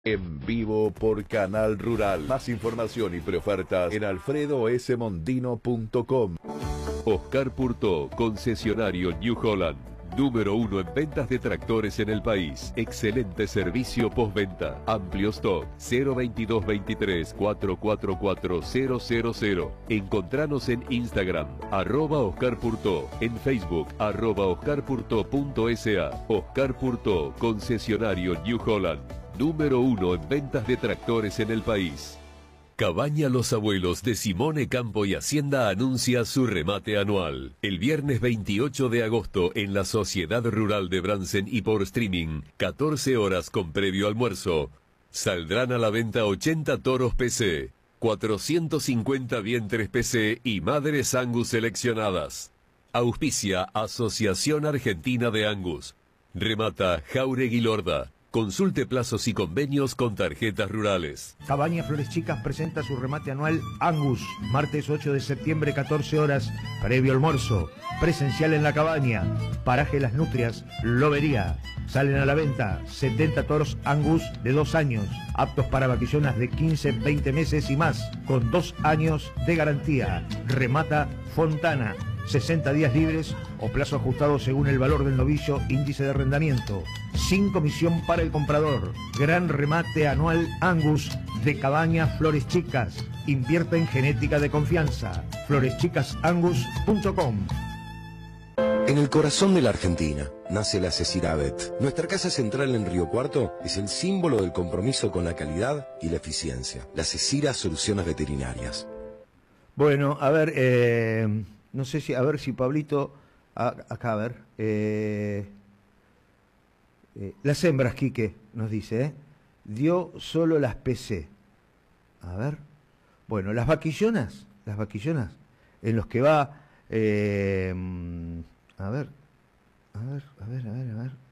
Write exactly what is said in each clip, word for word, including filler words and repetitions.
En vivo por Canal Rural. Más información y preofertas en alfredo s mondino punto com. Oscar Purto, concesionario New Holland. Número uno en ventas de tractores en el país. Excelente servicio postventa. Amplio stock. cero veintidós veintitrés, cuatrocientos cuarenta y cuatro, cero cero cero. Encontranos en Instagram, arroba Oscar Purto. En Facebook, arroba oscarpurto.sa. Oscar Purto, concesionario New Holland. Número uno en ventas de tractores en el país. Cabaña Los Abuelos de Simone Campo y Hacienda anuncia su remate anual. El viernes veintiocho de agosto en la Sociedad Rural de Bransen y por streaming, catorce horas con previo almuerzo. Saldrán a la venta ochenta toros P C, cuatrocientos cincuenta vientres P C y madres Angus seleccionadas. Auspicia Asociación Argentina de Angus. Remata Jauregui Lorda. Consulte plazos y convenios con tarjetas rurales. Cabaña Flores Chicas presenta su remate anual Angus, martes ocho de septiembre, catorce horas, previo almuerzo, presencial en la cabaña, paraje Las Nutrias, Lobería. Salen a la venta setenta toros Angus de dos años, aptos para vaquillonas de quince, veinte meses y más, con dos años de garantía. Remata Fontana, sesenta días libres o plazo ajustado según el valor del novillo, índice de arrendamiento. Sin comisión para el comprador. Gran remate anual Angus de Cabaña Flores Chicas. Invierte en genética de confianza. flores chicas angus punto com. En el corazón de la Argentina nace la Ceciravet. Nuestra casa central en Río Cuarto es el símbolo del compromiso con la calidad y la eficiencia. La Cecira Soluciones Veterinarias. Bueno, a ver, eh, no sé si, a ver si Pablito, a, acá a ver, eh, eh, las hembras, Quique, nos dice, ¿eh? Dio solo las P C. A ver, bueno, las vaquillonas, las vaquillonas, en los que va, eh, a ver, a ver, a ver, a ver, a ver.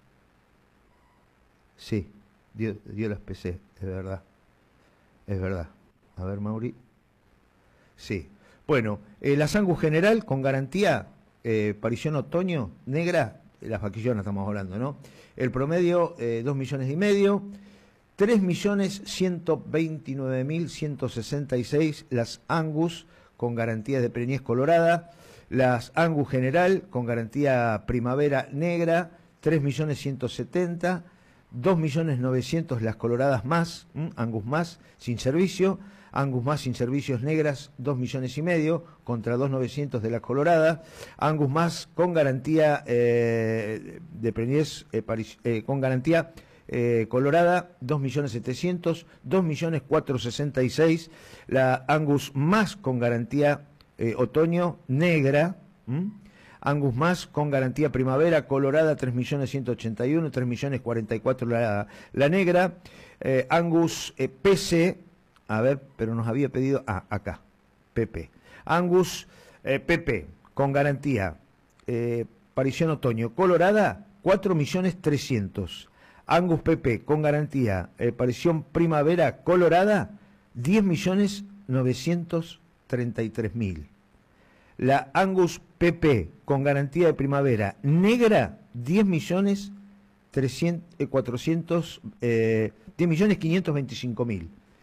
Sí, dio, dio las P C, es verdad, es verdad. A ver, Mauri. Sí. Bueno, eh, la Angus general con garantía, eh, parición otoño, negra, las vaquillonas estamos hablando, ¿no? El promedio, eh, dos millones y medio, tres millones ciento veintinueve mil ciento sesenta y seis las Angus con garantía de preñez colorada, las Angus general con garantía primavera negra, tres millones ciento setenta, dos millones novecientos las coloradas más, ¿m? Angus más, sin servicio, Angus más sin servicios negras, dos millones y medio, contra dos millones novecientos de la colorada. Angus más con garantía eh, de preñez, eh, eh, con garantía eh, colorada, dos millones setecientos, dos millones cuatrocientos sesenta y seis. La Angus más con garantía eh, otoño negra. ¿m? Angus más con garantía primavera colorada, tres millones ciento ochenta y uno, tres millones cuarenta y cuatro la, la negra. Eh, Angus eh, P C. A ver, pero nos había pedido... Ah, acá. P P. Angus eh, P P, con garantía. Eh, parición otoño. Colorada, cuatro millones trescientos. Angus P P, con garantía. Eh, parición primavera colorada, diez millones novecientos treinta y tres mil. La Angus P P, con garantía de primavera negra, diez millones cuatrocientos... Eh, diez millones quinientos veinticinco mil.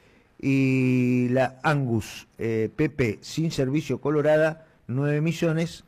Y la Angus eh, P P sin servicio colorada, nueve millones.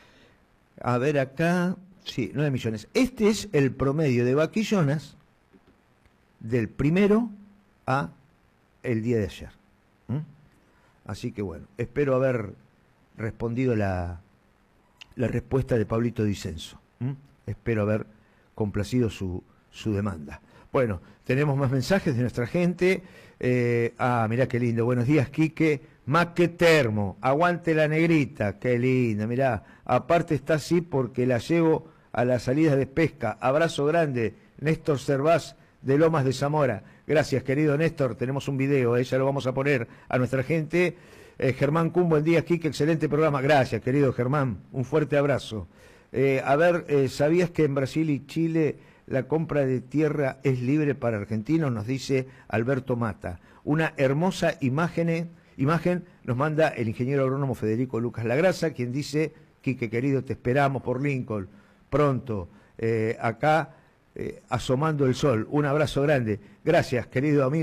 A ver acá, sí, nueve millones. Este es el promedio de vaquillonas del primero a el día de ayer. ¿Mm? Así que bueno, espero haber respondido la, la respuesta de Pablito Dicenso. ¿Mm? Espero haber complacido su, su demanda. Bueno, tenemos más mensajes de nuestra gente. Eh, ah, mirá qué lindo. Buenos días, Quique. Más que termo. Aguante la negrita. Qué linda, mirá. Aparte está así porque la llevo a las salidas de pesca. Abrazo grande. Néstor Cervás de Lomas de Zamora. Gracias, querido Néstor. Tenemos un video, eh, ya lo vamos a poner a nuestra gente. Eh, Germán Cum, buen día, Quique. Excelente programa. Gracias, querido Germán. Un fuerte abrazo. Eh, a ver, eh, ¿sabías que en Brasil y Chile la compra de tierra es libre para argentinos? Nos dice Alberto Mata. Una hermosa imagen, imagen nos manda el ingeniero agrónomo Federico Lucas Lagrasa, quien dice, Quique querido, te esperamos por Lincoln pronto. Eh, acá eh, asomando el sol. Un abrazo grande. Gracias, querido amigo.